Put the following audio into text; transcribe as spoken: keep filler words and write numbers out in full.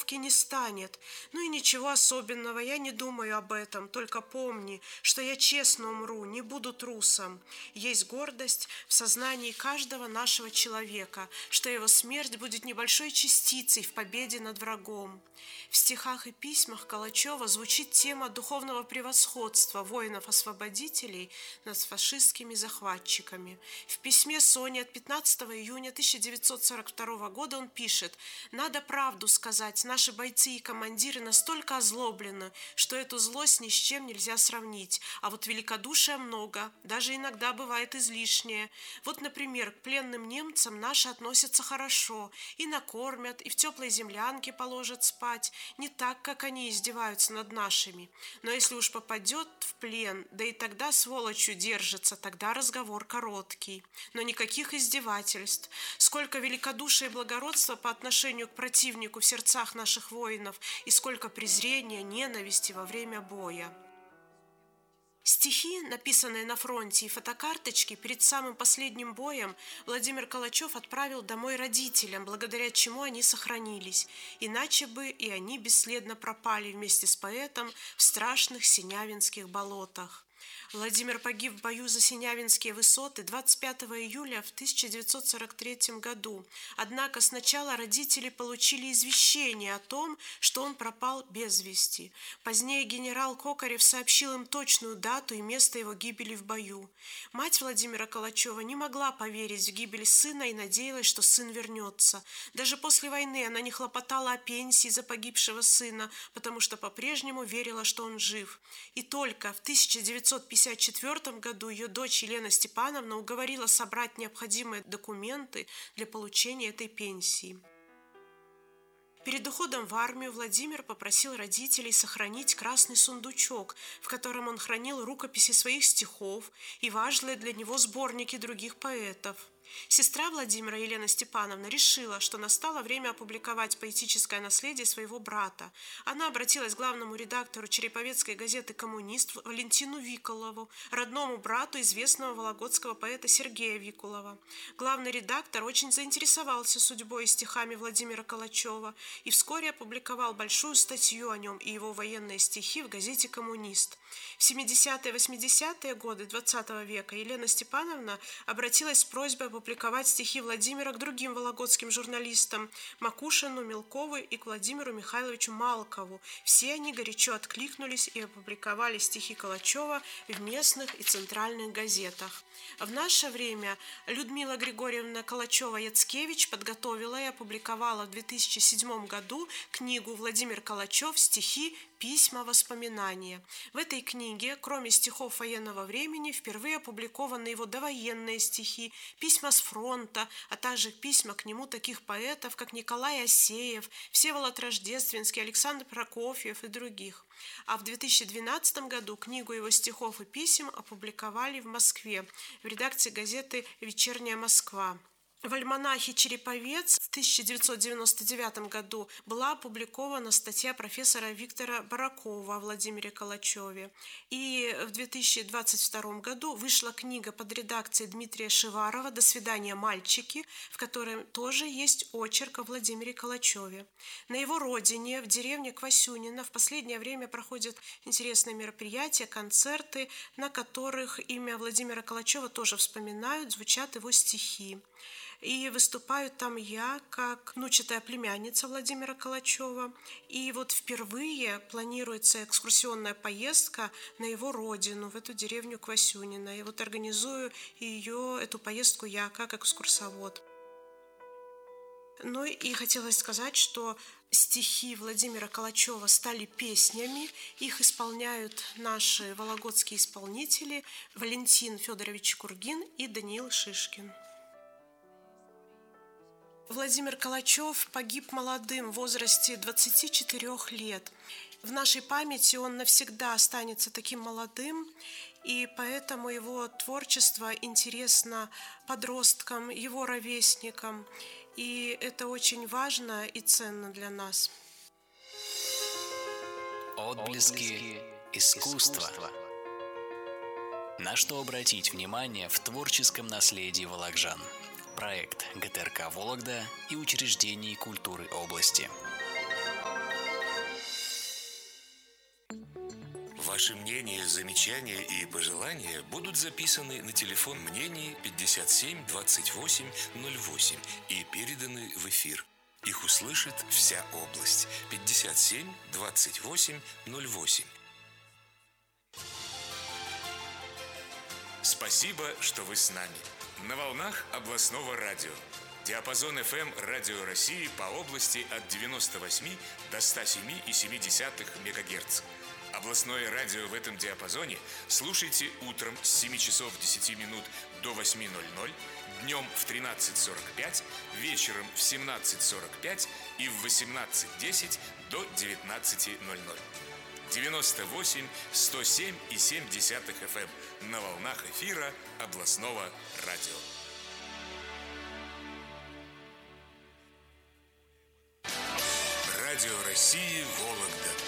веревки не станет. Ну и ничего особенного, я не думаю об этом, только помни, что я честно умру, не буду трусом. Есть гордость в сознании каждого нашего человека, что его смерть будет небольшой частицей в победе над врагом. В стихах и письмах Калачева звучит тема духовного превосходства воинов-освободителей над фашистскими захватчиками. В письме Соне от пятнадцатого июня тысяча девятьсот сорок второго года он пишет: «Надо правду сказать, наши бойцы и командиры настолько озлоблены, что эту злость ни с чем нельзя сравнить, а вот великодушия много, даже иногда бывает излишнее. Вот, например, к пленным немцам наши относятся хорошо, и накормят, и в теплой землянке положат спать, не так, как они издеваются над нашими. Но если уж попадет в плен, да и тогда сволочью держится, тогда разговор короткий. Но никаких издевательств. Сколько великодушия и благородства по отношению к противнику в сердцах наших воинов, и сколько презрения, ненависти во время боя». Стихи, написанные на фронте, и фотокарточки перед самым последним боем Владимир Калачев отправил домой родителям, благодаря чему они сохранились. Иначе бы и они бесследно пропали вместе с поэтом в страшных синявинских болотах. Владимир погиб в бою за Синявинские высоты двадцать пятого июля в тысяча девятьсот сорок третьем году. Однако сначала родители получили извещение о том, что он пропал без вести. Позднее генерал Кокарев сообщил им точную дату и место его гибели в бою. Мать Владимира Калачева не могла поверить в гибель сына и надеялась, что сын вернется. Даже после войны она не хлопотала о пенсии за погибшего сына, потому что по-прежнему верила, что он жив. И только в тысяча девятьсот пятьдесят четвёртом году ее дочь Елена Степановна уговорила собрать необходимые документы для получения этой пенсии. Перед уходом в армию Владимир попросил родителей сохранить красный сундучок, в котором он хранил рукописи своих стихов и важные для него сборники других поэтов. Сестра Владимира, Елена Степановна, решила, что настало время опубликовать поэтическое наследие своего брата. Она обратилась к главному редактору череповецкой газеты «Коммунист» Валентину Викулову, родному брату известного вологодского поэта Сергея Викулова. Главный редактор очень заинтересовался судьбой и стихами Владимира Калачева и вскоре опубликовал большую статью о нем и его военные стихи в газете «Коммунист». В семидесятые-восьмидесятые годы двадцатого века Елена Степановна обратилась с просьбой опубликовать стихи Владимира к другим вологодским журналистам Макушину, Мелкову и к Владимиру Михайловичу Малкову. Все они горячо откликнулись и опубликовали стихи Калачева в местных и центральных газетах. В наше время Людмила Григорьевна Калачева-Яцкевич подготовила и опубликовала в две тысячи седьмом году книгу «Владимир Калачев. Стихи, письма, воспоминания». В этой книге, кроме стихов военного времени, впервые опубликованы его довоенные стихи, письма с фронта, а также письма к нему таких поэтов, как Николай Асеев, Всеволод Рождественский, Александр Прокофьев и других. А в две тысячи двенадцатом году книгу его стихов и писем опубликовали в Москве в редакции газеты «Вечерняя Москва». В альманахе «Череповец» в тысяча девятьсот девяносто девятом году была опубликована статья профессора Виктора Баракова о Владимире Калачеве. И в две тысячи двадцать втором году вышла книга под редакцией Дмитрия Шиварова «До свидания, мальчики», в которой тоже есть очерк о Владимире Калачеве. На его родине, в деревне Квасюнино, в последнее время проходят интересные мероприятия, концерты, на которых имя Владимира Калачева тоже вспоминают, звучат его стихи. И выступаю там я, как внучатая племянница Владимира Калачева. И вот впервые планируется экскурсионная поездка на его родину, в эту деревню Квасюнино. И вот организую ее, эту поездку я, как экскурсовод. Ну и хотелось сказать, что стихи Владимира Калачева стали песнями. Их исполняют наши вологодские исполнители Валентин Федорович Кургин и Даниил Шишкин. Владимир Калачев погиб молодым, в возрасте двадцати четырёх лет. В нашей памяти он навсегда останется таким молодым, и поэтому его творчество интересно подросткам, его ровесникам, и это очень важно и ценно для нас. Отблески искусства. На что обратить внимание в творческом наследии волокжан? Проект ГТРК «Вологда» и учреждений культуры области. Ваши мнения, замечания и пожелания будут записаны на телефон мнений пятьдесят семь двадцать восемь ноль восемь и переданы в эфир. Их услышит вся область. пятьдесят семь двадцать восемь ноль восемь. Спасибо, что вы с нами. На волнах областного радио. Диапазон эф эм Радио России по области от девяноста восьми до ста семи и семи десятых мегагерц. Областное радио в этом диапазоне слушайте утром с семи часов десяти минут до восьми ноль-ноль, днем в тринадцать сорок пять, вечером в семнадцать сорок пять и в восемнадцать десять до девятнадцати ноль-ноль. девяносто восемь сто семь и семь десятых эф эм на волнах эфира областного радио. Радио России, Вологда.